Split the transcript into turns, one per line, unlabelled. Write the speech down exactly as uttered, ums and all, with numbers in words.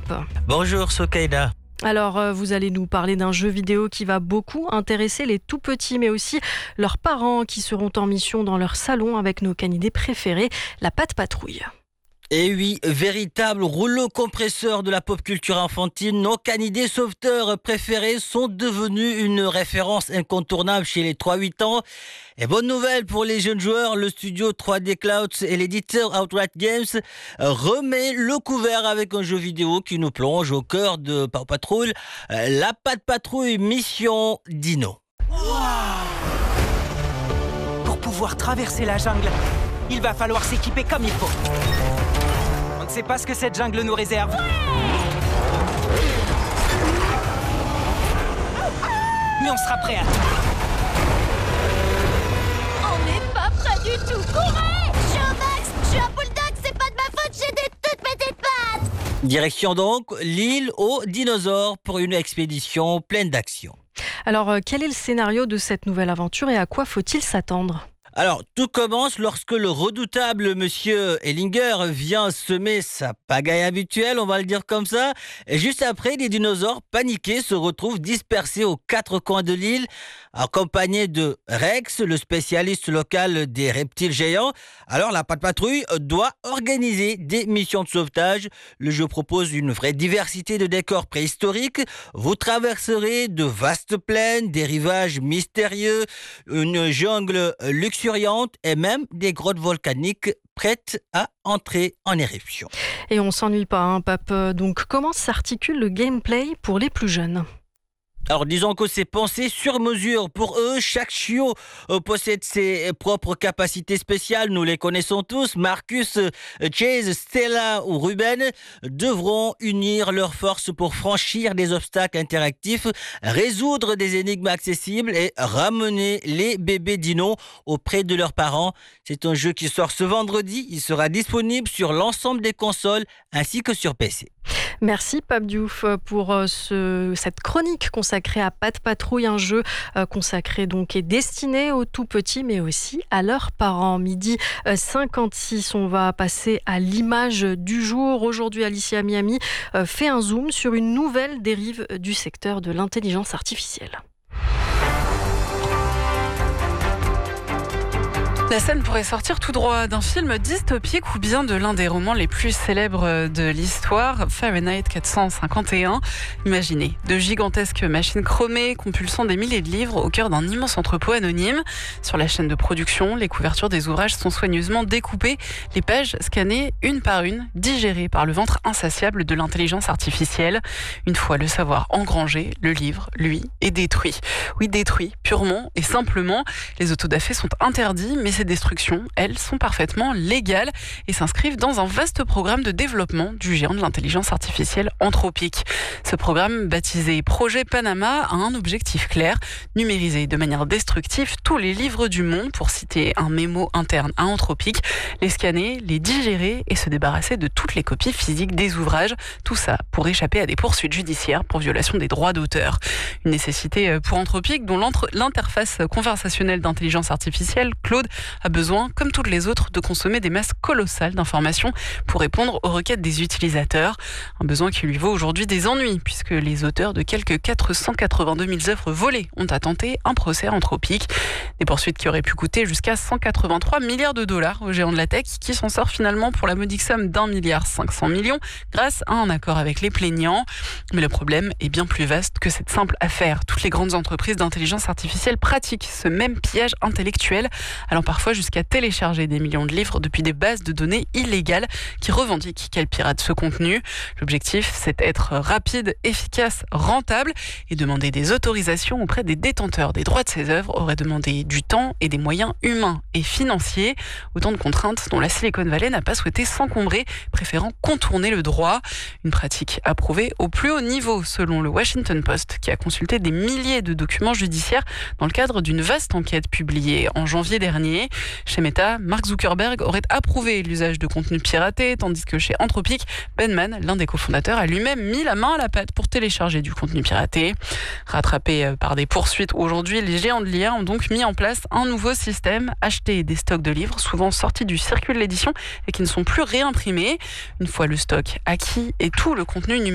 Pape.
Bonjour Sokaina.
Alors, euh, vous allez nous parler d'un jeu vidéo qui va beaucoup intéresser les tout-petits, mais aussi leurs parents qui seront en mission dans leur salon avec nos canidés préférés, la Pat' Patrouille.
Et oui, véritable rouleau compresseur de la pop culture infantile, nos canidés sauveteurs préférés sont devenus une référence incontournable chez les trois huit ans. Et bonne nouvelle pour les jeunes joueurs, le studio trois D Clouds et l'éditeur Outright Games remet le couvert avec un jeu vidéo qui nous plonge au cœur de Paw Patrol, la Pat' Patrouille Mission Dino.
Wow. Pour pouvoir traverser la jungle, il va falloir s'équiper comme il faut. On ne sait pas ce que cette jungle nous réserve. Ouais. Mais on sera prêt à tout.
On n'est pas prêt du tout. Courez! Je suis un Max, je suis un bulldog, c'est pas de ma faute, j'ai des toutes petites pattes.
Direction donc l'île aux dinosaures pour une expédition pleine d'action.
Alors, euh, quel est le scénario de cette nouvelle aventure et à quoi faut-il s'attendre ?
Alors, tout commence lorsque le redoutable monsieur Ellinger vient semer sa pagaille habituelle, on va le dire comme ça. Et juste après, les dinosaures paniqués se retrouvent dispersés aux quatre coins de l'île, accompagnés de Rex, le spécialiste local des reptiles géants. Alors, la Pat' Patrouille doit organiser des missions de sauvetage. Le jeu propose une vraie diversité de décors préhistoriques. Vous traverserez de vastes plaines, des rivages mystérieux, une jungle luxueuse et même des grottes volcaniques prêtes à entrer en éruption.
Et on s'ennuie pas, hein, Pape. Donc, comment s'articule le gameplay pour les plus jeunes ?
Alors disons que c'est pensé sur mesure pour eux. Chaque chiot euh, possède ses propres capacités spéciales. Nous les connaissons tous. Marcus, euh, Chase, Stella ou Ruben devront unir leurs forces pour franchir des obstacles interactifs, résoudre des énigmes accessibles et ramener les bébés dinos auprès de leurs parents. C'est un jeu qui sort ce vendredi. Il sera disponible sur l'ensemble des consoles ainsi que sur P C.
Merci Pape Diouf pour ce, cette chronique consacrée à Pat' Patrouille, un jeu consacré donc et destiné aux tout petits mais aussi à leurs parents. Midi cinquante-six, on va passer à l'image du jour. Aujourd'hui, Alicia Miami fait un zoom sur une nouvelle dérive du secteur de l'intelligence artificielle.
La scène pourrait sortir tout droit d'un film dystopique ou bien de l'un des romans les plus célèbres de l'histoire, Fahrenheit quatre cent cinquante et un. Imaginez de gigantesques machines chromées compulsant des milliers de livres au cœur d'un immense entrepôt anonyme. Sur la chaîne de production, les couvertures des ouvrages sont soigneusement découpées, les pages scannées une par une, digérées par le ventre insatiable de l'intelligence artificielle. Une fois le savoir engrangé, le livre, lui, est détruit. Oui, détruit, purement et simplement. Les autodafés sont interdits, mais ces destructions, elles, sont parfaitement légales et s'inscrivent dans un vaste programme de développement du géant de l'intelligence artificielle Anthropic. Ce programme, baptisé Projet Panama, a un objectif clair, numériser de manière destructive tous les livres du monde, pour citer un mémo interne à Anthropic, les scanner, les digérer et se débarrasser de toutes les copies physiques des ouvrages. Tout ça pour échapper à des poursuites judiciaires pour violation des droits d'auteur. Une nécessité pour Anthropic dont l'interface conversationnelle d'intelligence artificielle, Claude, a besoin, comme toutes les autres, de consommer des masses colossales d'informations pour répondre aux requêtes des utilisateurs. Un besoin qui lui vaut aujourd'hui des ennuis, puisque les auteurs de quelques quatre cent quatre-vingt-deux mille œuvres volées ont intenté un procès Anthropic. Des poursuites qui auraient pu coûter jusqu'à cent quatre-vingt-trois milliards de dollars au géant de la tech, qui s'en sort finalement pour la modique somme d'un milliard cinq cents millions grâce à un accord avec les plaignants. Mais le problème est bien plus vaste que cette simple affaire. Toutes les grandes entreprises d'intelligence artificielle pratiquent ce même pillage intellectuel, allant parfois jusqu'à télécharger des millions de livres depuis des bases de données illégales qui revendiquent qu'elles piratent ce contenu. L'objectif, c'est d'être rapide, efficace, rentable et demander des autorisations auprès des détenteurs des droits de ces œuvres aurait demandé du temps et des moyens humains et financiers. Autant de contraintes dont la Silicon Valley n'a pas souhaité s'encombrer, préférant contourner le droit. Une pratique approuvée au plus haut niveau, selon le Washington Post, qui a consulté des milliers de documents judiciaires dans le cadre d'une vaste enquête publiée en janvier dernier. Chez Meta, Mark Zuckerberg aurait approuvé l'usage de contenus piratés, tandis que chez Anthropic, Ben Mann, l'un des cofondateurs, a lui-même mis la main à la pâte pour télécharger du contenu piraté. Rattrapés par des poursuites aujourd'hui, les géants de l'I A ont donc mis en place un nouveau système, acheter des stocks de livres, souvent sortis du circuit de l'édition et qui ne sont plus réimprimés. Une fois le stock acquis et tout le contenu numérique